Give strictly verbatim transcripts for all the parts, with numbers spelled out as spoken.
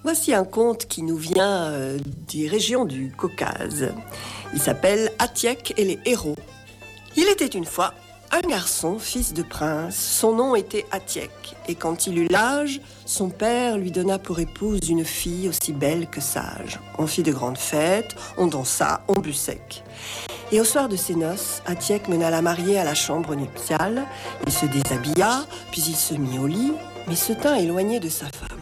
Voici un conte qui nous vient euh, des régions du Caucase. Il s'appelle Atiek et les héros. Il était une fois un garçon, fils de prince. Son nom était Atiek. Et quand il eut l'âge, son père lui donna pour épouse une fille aussi belle que sage. On fit de grandes fêtes, on dansa, on but sec. Et au soir de ses noces, Atiek mena la mariée à la chambre nuptiale. Il se déshabilla, puis il se mit au lit, mais se tint éloigné de sa femme.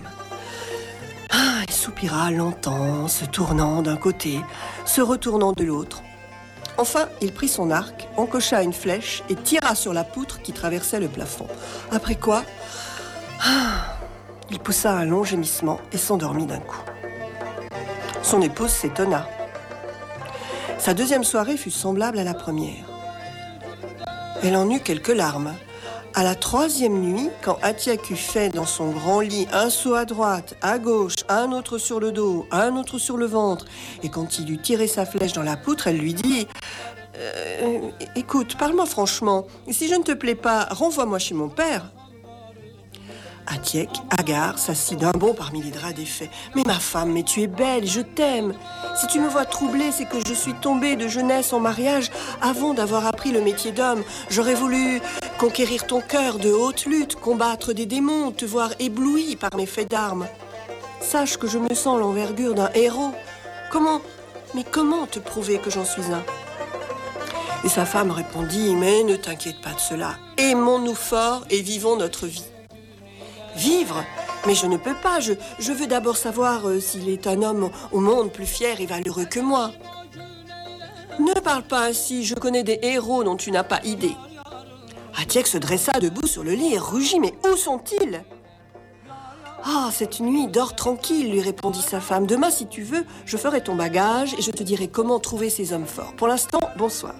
Ah, il soupira longtemps, se tournant d'un côté, se retournant de l'autre. Enfin, il prit son arc, encocha une flèche et tira sur la poutre qui traversait le plafond. Après quoi, ah, il poussa un long gémissement et s'endormit d'un coup. Son épouse s'étonna. Sa deuxième soirée fut semblable à la première. Elle en eut quelques larmes. À la troisième nuit, quand Atiek eut fait dans son grand lit un saut à droite, à gauche, un autre sur le dos, un autre sur le ventre, et quand il eut tiré sa flèche dans la poutre, elle lui dit euh, « Écoute, parle-moi franchement, si je ne te plais pas, renvoie-moi chez mon père. » Atiek, hagard, s'assit d'un bond parmi les draps défaits. « Mais ma femme, mais tu es belle, je t'aime. Si tu me vois troublée, c'est que je suis tombée de jeunesse en mariage avant d'avoir appris le métier d'homme. J'aurais voulu conquérir ton cœur de haute lutte, combattre des démons, te voir ébloui par mes faits d'armes. Sache que je me sens l'envergure d'un héros. Comment, mais comment te prouver que j'en suis un ?» Et sa femme répondit « Mais ne t'inquiète pas de cela. Aimons-nous fort et vivons notre vie. » Vivre ? Mais je ne peux pas, je, je veux d'abord savoir euh, s'il est un homme au monde plus fier et valeureux que moi. Ne parle pas ainsi, je connais des héros dont tu n'as pas idée. Atiek se dressa debout sur le lit et rugit, mais où sont-ils ? Ah, cette nuit, dors tranquille, lui répondit sa femme. Demain, si tu veux, je ferai ton bagage et je te dirai comment trouver ces hommes forts. Pour l'instant, bonsoir.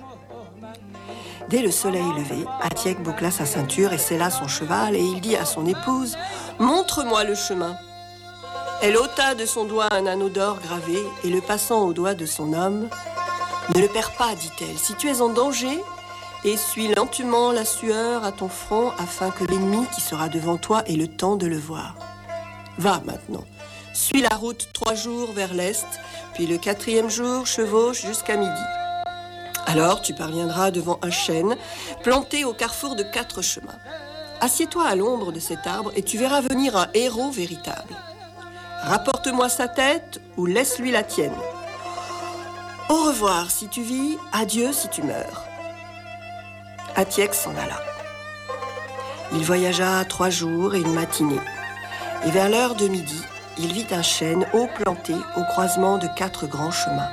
Dès le soleil levé, Atiek boucla sa ceinture et sella son cheval et il dit à son épouse « Montre-moi le chemin ». Elle ôta de son doigt un anneau d'or gravé et le passant au doigt de son homme « Ne le perds pas, dit-elle, si tu es en danger, essuie lentement la sueur à ton front afin que l'ennemi qui sera devant toi ait le temps de le voir. Va maintenant, suis la route trois jours vers l'est, puis le quatrième jour chevauche jusqu'à midi. Alors tu parviendras devant un chêne planté au carrefour de quatre chemins. Assieds-toi à l'ombre de cet arbre et tu verras venir un héros véritable. Rapporte-moi sa tête ou laisse-lui la tienne. Au revoir si tu vis, adieu si tu meurs. » Atiek s'en alla. Il voyagea trois jours et une matinée. Et vers l'heure de midi, il vit un chêne haut planté au croisement de quatre grands chemins.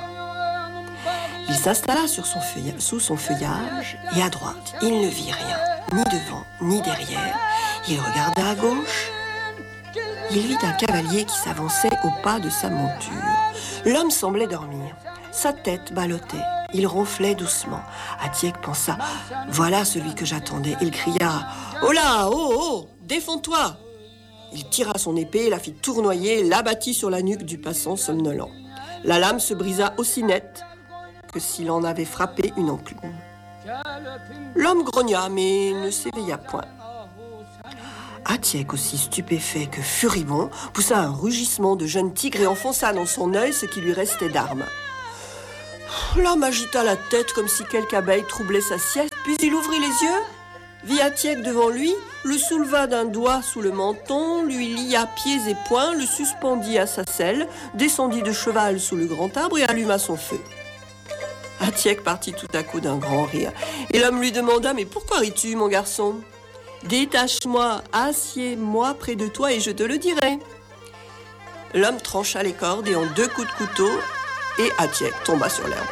Il s'installa sur son feuillage, sous son feuillage et à droite, il ne vit rien, ni devant, ni derrière. Il regarda à gauche. Il vit un cavalier qui s'avançait au pas de sa monture. L'homme semblait dormir. Sa tête ballottait. Il ronflait doucement. Atiek pensa « Voilà celui que j'attendais ». Il cria « Oh là, oh, oh, défends-toi !» Il tira son épée, la fit tournoyer, l'abattit sur la nuque du passant somnolent. La lame se brisa aussi nette que s'il en avait frappé une enclume. L'homme grogna, mais ne s'éveilla point. Atiek, aussi stupéfait que furibond, poussa un rugissement de jeune tigre et enfonça dans son œil ce qui lui restait d'armes. L'homme agita la tête comme si quelque abeille troublait sa sieste, puis il ouvrit les yeux, vit Atiek devant lui, le souleva d'un doigt sous le menton, lui lia pieds et poings, le suspendit à sa selle, descendit de cheval sous le grand arbre et alluma son feu. Atiek partit tout à coup d'un grand rire. Et l'homme lui demanda « Mais pourquoi ris-tu, mon garçon ? Détache-moi, assieds-moi près de toi et je te le dirai. » L'homme trancha les cordes et en deux coups de couteau, et Atiek tomba sur l'herbe.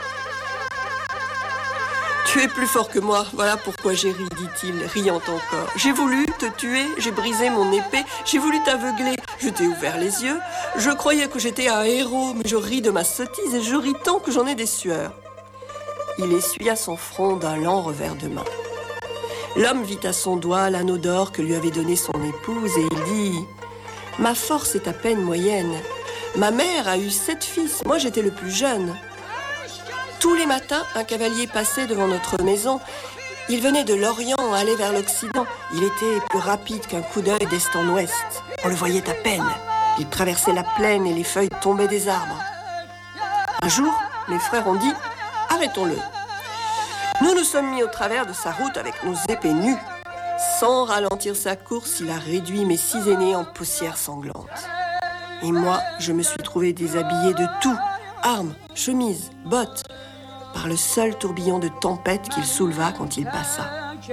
« Tu es plus fort que moi, voilà pourquoi j'ai ri, dit-il, riant encore. J'ai voulu te tuer, j'ai brisé mon épée, j'ai voulu t'aveugler, je t'ai ouvert les yeux. Je croyais que j'étais un héros, mais je ris de ma sottise et je ris tant que j'en ai des sueurs. » Il essuya son front d'un lent revers de main. L'homme vit à son doigt l'anneau d'or que lui avait donné son épouse et il dit « Ma force est à peine moyenne. Ma mère a eu sept fils, moi j'étais le plus jeune. Tous les matins, un cavalier passait devant notre maison. Il venait de l'Orient, allait vers l'Occident. Il était plus rapide qu'un coup d'œil d'est en ouest. On le voyait à peine. Ils traversaient la plaine et les feuilles tombaient des arbres. Un jour, mes frères ont dit « Arrêtons-le ». Nous nous sommes mis au travers de sa route avec nos épées nues. Sans ralentir sa course, il a réduit mes six aînés en poussière sanglante. Et moi, je me suis trouvé déshabillé de tout, armes, chemises, bottes, par le seul tourbillon de tempête qu'il souleva quand il passa.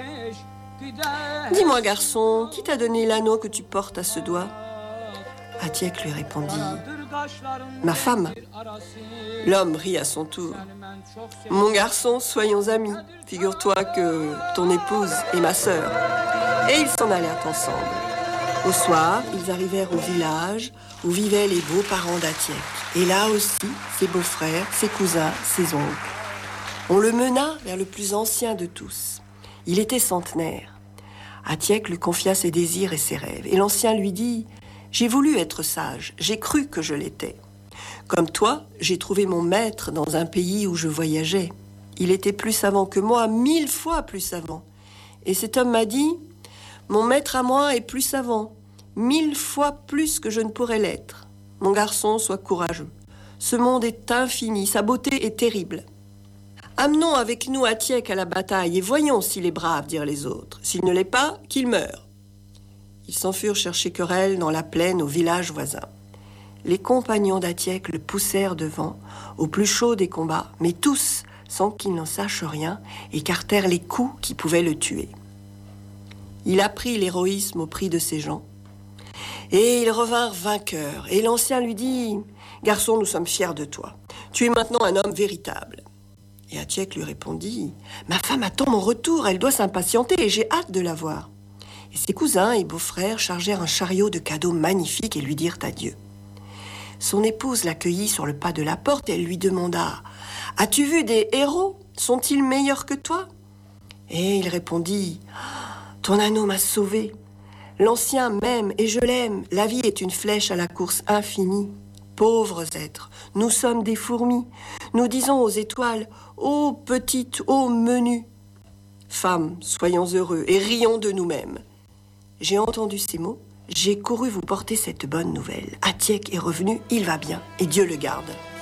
« Dis-moi, garçon, qui t'a donné l'anneau que tu portes à ce doigt ?» Atiek lui répondit « Ma femme. » L'homme rit à son tour. « Mon garçon, soyons amis. Figure-toi que ton épouse est ma sœur. » Et ils s'en allèrent ensemble. Au soir, ils arrivèrent au village où vivaient les beaux-parents d'Atiek. Et là aussi, ses beaux-frères, ses cousins, ses oncles. On le mena vers le plus ancien de tous. Il était centenaire. Atiek lui confia ses désirs et ses rêves. Et l'ancien lui dit « J'ai voulu être sage, j'ai cru que je l'étais. Comme toi, j'ai trouvé mon maître dans un pays où je voyageais. Il était plus savant que moi, mille fois plus savant. Et cet homme m'a dit « Mon maître à moi est plus savant, mille fois plus que je ne pourrais l'être. Mon garçon, sois courageux. Ce monde est infini, sa beauté est terrible. Amenons avec nous Atiek à la bataille et voyons s'il est brave, dirent les autres. S'il ne l'est pas, qu'il meure. » Ils s'en furent chercher querelle dans la plaine au village voisin. Les compagnons d'Atiek le poussèrent devant, au plus chaud des combats, mais tous, sans qu'il n'en sache rien, écartèrent les coups qui pouvaient le tuer. Il apprit l'héroïsme au prix de ses gens, et ils revinrent vainqueurs. Et l'ancien lui dit « Garçon, nous sommes fiers de toi. Tu es maintenant un homme véritable. » Et Atiek lui répondit « Ma femme attend mon retour, elle doit s'impatienter et j'ai hâte de la voir. » Et ses cousins et beaux-frères chargèrent un chariot de cadeaux magnifiques et lui dirent adieu. Son épouse l'accueillit sur le pas de la porte et elle lui demanda « As-tu vu des héros? Sont-ils meilleurs que toi ?» Et il répondit « Ton anneau m'a sauvé. L'ancien m'aime et je l'aime. La vie est une flèche à la course infinie. Pauvres êtres, nous sommes des fourmis. Nous disons aux étoiles « Ô petite, ô menue !» Femmes, soyons heureux et rions de nous-mêmes. J'ai entendu ces mots. J'ai couru vous porter cette bonne nouvelle. Atiek est revenu, il va bien, et Dieu le garde.